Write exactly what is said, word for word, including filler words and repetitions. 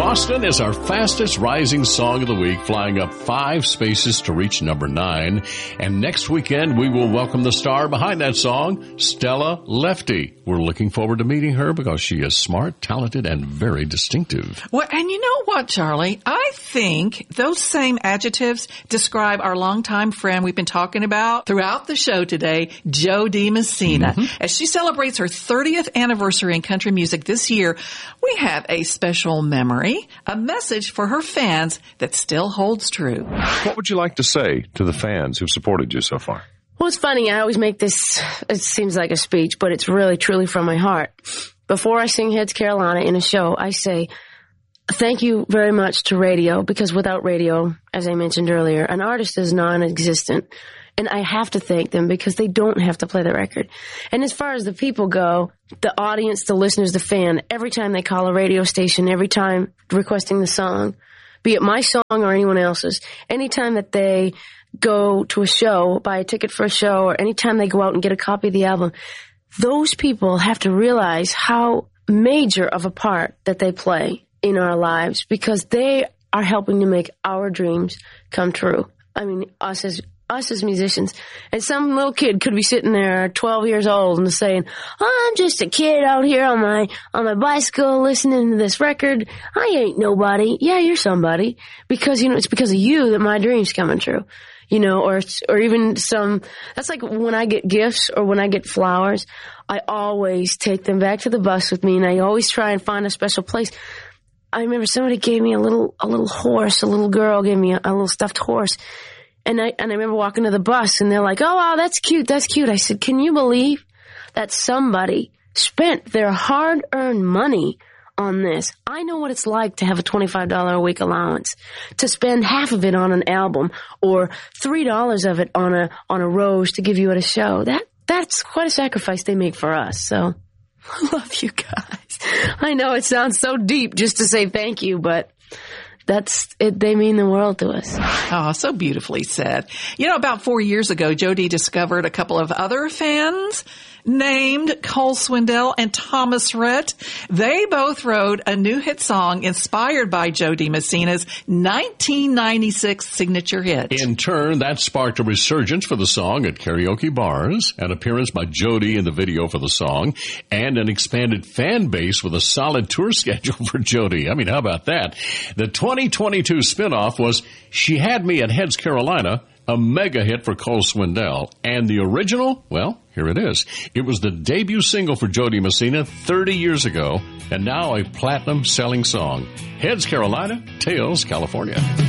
Austin is our fastest rising song of the week, flying up five spaces to reach number nine. And next weekend, we will welcome the star behind that song, Stella Lefty. We're looking forward to meeting her because she is smart, talented, and very distinctive. Well, and you know what, Charlie? I think those same adjectives describe our longtime friend we've been talking about throughout the show today, Jo Dee Messina. Mm-hmm. As she celebrates her thirtieth anniversary in country music this year, we have a special memory, a message for her fans that still holds true. What would you like to say to the fans who've supported you so far? Well, it's funny. I always make this, it seems like a speech, but it's really, truly from my heart. Before I sing Heads Carolina in a show, I say, thank you very much to radio, because without radio, as I mentioned earlier, an artist is non-existent. And I have to thank them because they don't have to play the record. And as far as the people go, the audience, the listeners, the fan, every time they call a radio station, every time requesting the song, be it my song or anyone else's, anytime that they go to a show, buy a ticket for a show, or anytime they go out and get a copy of the album, those people have to realize how major of a part that they play in our lives, because they are helping to make our dreams come true. I mean, us as us as musicians. And some little kid could be sitting there twelve years old and saying, oh, I'm just a kid out here on my on my bicycle listening to this record. I ain't nobody. Yeah, you're somebody. Because, you know, it's because of you that my dream's coming true. You know, or or even some, that's like when I get gifts or when I get flowers, I always take them back to the bus with me, and I always try and find a special place. I remember somebody gave me a little a little horse, a little girl gave me a, a little stuffed horse. And I and I remember walking to the bus, and they're like, oh, wow, that's cute, that's cute. I said, can you believe that somebody spent their hard-earned money on this? I know what it's like to have a twenty-five dollars a week allowance, to spend half of it on an album or three dollars of it on a on a rose to give you at a show. That That's quite a sacrifice they make for us. So I love you guys. I know it sounds so deep just to say thank you, but that's it. They mean the world to us. Oh, so beautifully said. You know, about four years ago, Jo Dee discovered a couple of other fans named Cole Swindell and Thomas Rhett. They both wrote a new hit song inspired by Jo Dee Messina's nineteen ninety-six signature hit. In turn, that sparked a resurgence for the song at karaoke bars, an appearance by Jo Dee in the video for the song, and an expanded fan base with a solid tour schedule for Jo Dee. I mean, how about that? The twenty twenty-two spinoff was She Had Me at Heads Carolina, a mega hit for Cole Swindell. And the original, well, here it is. It was the debut single for Jo Dee Messina thirty years ago, and now a platinum-selling song. Heads Carolina, Tails California.